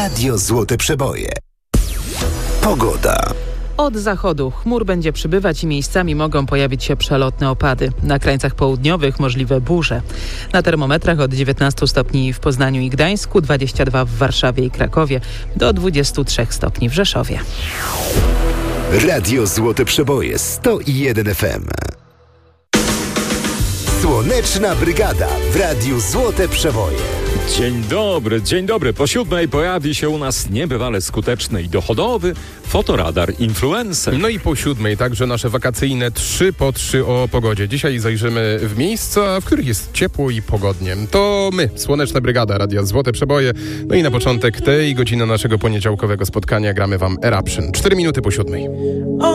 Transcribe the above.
Radio Złote Przeboje. Pogoda. Od zachodu chmur będzie przybywać i miejscami mogą pojawić się przelotne opady. Na krańcach południowych możliwe burze. Na termometrach od 19 stopni w Poznaniu i Gdańsku, 22 w Warszawie i Krakowie, do 23 stopni w Rzeszowie. Radio Złote Przeboje 101 FM. Słoneczna Brygada w Radiu Złote Przeboje. Dzień dobry. Po 7:00 pojawi się u nas niebywale skuteczny i dochodowy fotoradar influencer. No i po 7:00 także nasze wakacyjne 3x3 o pogodzie. Dzisiaj zajrzymy w miejsca, w których jest ciepło i pogodnie. To my, Słoneczna Brygada, Radia Złote Przeboje. No i na początek tej godziny naszego poniedziałkowego spotkania gramy wam Eruption. 4 minuty po 7:00.